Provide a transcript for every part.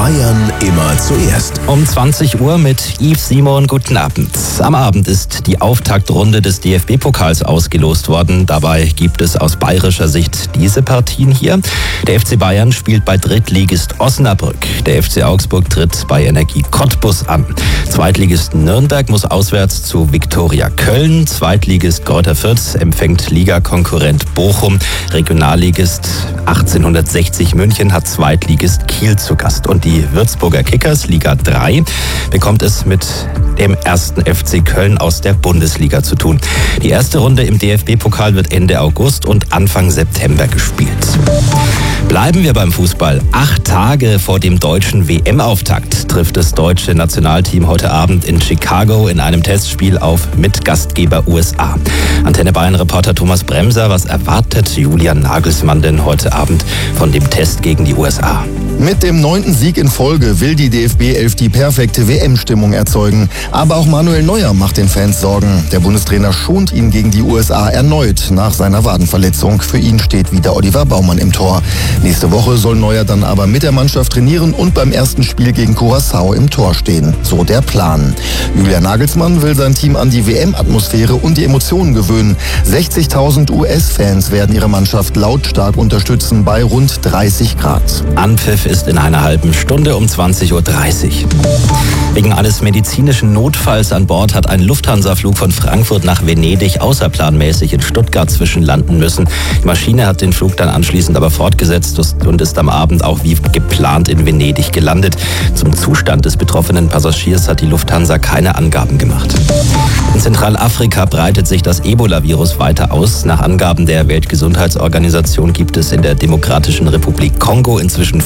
Bayern immer zuerst. Um 20 Uhr mit Yves Simon, guten Abend. Am Abend ist die Auftaktrunde des DFB-Pokals ausgelost worden. Dabei gibt es aus bayerischer Sicht diese Partien hier. Der FC Bayern spielt bei Drittligist Osnabrück. Der FC Augsburg tritt bei Energie Cottbus an. Zweitligist Nürnberg muss auswärts zu Viktoria Köln. Zweitligist Greuther Fürth empfängt Ligakonkurrent Bochum. Regionalligist 1860 München hat Zweitligist Kiel zu Gast. Und die Würzburger Kickers, Liga 3, bekommt es mit dem ersten FC Köln aus der Bundesliga zu tun. Die erste Runde im DFB-Pokal wird Ende August und Anfang September gespielt. Bleiben wir beim Fußball. 8 Tage vor dem deutschen WM-Auftakt trifft das deutsche Nationalteam heute Abend in Chicago in einem Testspiel auf Mitgastgeber USA. Antenne Bayern-Reporter Thomas Bremser, was erwartet Julian Nagelsmann denn heute Abend von dem Test gegen die USA? Mit dem 9. Sieg in Folge will die DFB 11 die perfekte WM-Stimmung erzeugen. Aber auch Manuel Neuer macht den Fans Sorgen. Der Bundestrainer schont ihn gegen die USA erneut nach seiner Wadenverletzung. Für ihn steht wieder Oliver Baumann im Tor. Nächste Woche soll Neuer dann aber mit der Mannschaft trainieren und beim ersten Spiel gegen Curaçao im Tor stehen. So der Plan. Julian Nagelsmann will sein Team an die WM-Atmosphäre und die Emotionen gewöhnen. 60.000 US-Fans werden ihre Mannschaft lautstark unterstützen bei rund 30 Grad. Anpfiff ist in einer halben Stunde um 20.30 Uhr. Wegen eines medizinischen Notfalls an Bord hat ein Lufthansa-Flug von Frankfurt nach Venedig außerplanmäßig in Stuttgart zwischenlanden müssen. Die Maschine hat den Flug dann anschließend aber fortgesetzt und ist am Abend auch wie geplant in Venedig gelandet. Zum Zustand des betroffenen Passagiers hat die Lufthansa keine Angaben gemacht. In Zentralafrika breitet sich das Ebola-Virus weiter aus. Nach Angaben der Weltgesundheitsorganisation gibt es in der Demokratischen Republik Kongo inzwischen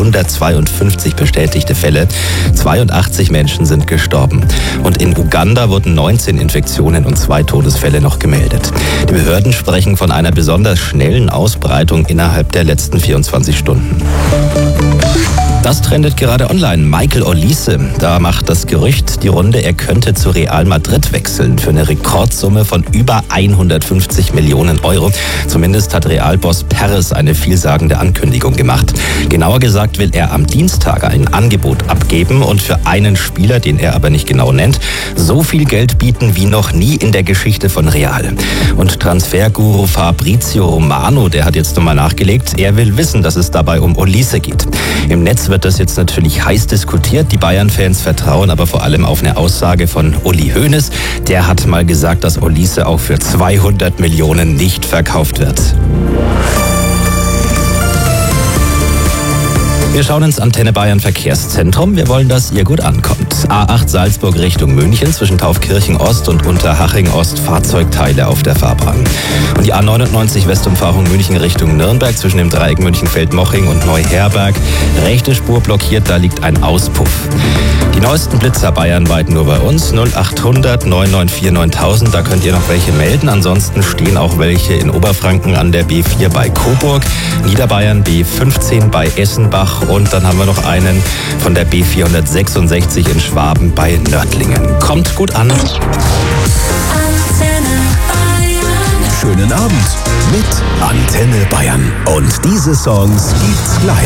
452 bestätigte Fälle. 82 Menschen sind gestorben. Und in Uganda wurden 19 Infektionen und 2 Todesfälle noch gemeldet. Die Behörden sprechen von einer besonders schnellen Ausbreitung innerhalb der letzten 24 Stunden. Das trendet gerade online. Michael Olise, da macht das Gerücht die Runde, er könnte zu Real Madrid wechseln für eine Rekordsumme von über 150 Millionen Euro. Zumindest hat Real-Boss Perez eine vielsagende Ankündigung gemacht. Genauer gesagt will er am Dienstag ein Angebot abgeben und für einen Spieler, den er aber nicht genau nennt, so viel Geld bieten wie noch nie in der Geschichte von Real. Und Transferguru Fabrizio Romano, der hat jetzt nochmal nachgelegt, er will wissen, dass es dabei um Olise geht. Im Netz wird das jetzt natürlich heiß diskutiert. Die Bayern-Fans vertrauen aber vor allem auf eine Aussage von Uli Hoeneß. Der hat mal gesagt, dass Olise auch für 200 Millionen nicht verkauft wird. Wir schauen ins Antenne Bayern Verkehrszentrum. Wir wollen, dass ihr gut ankommt. A8 Salzburg Richtung München zwischen Taufkirchen Ost und Unterhaching Ost Fahrzeugteile auf der Fahrbahn. Und die A99 Westumfahrung München Richtung Nürnberg zwischen dem Dreieck Münchenfeld-Moching und Neuherberg. Rechte Spur blockiert, da liegt ein Auspuff. Die neuesten Blitzer bayernweit nur bei uns. 0800 994 9000, da könnt ihr noch welche melden. Ansonsten stehen auch welche in Oberfranken an der B4 bei Coburg, Niederbayern B15 bei Essenbach. Und dann haben wir noch einen von der B466 in Schwaben bei Nördlingen. Kommt gut an. Schönen Abend mit Antenne Bayern. Und diese Songs gibt's gleich.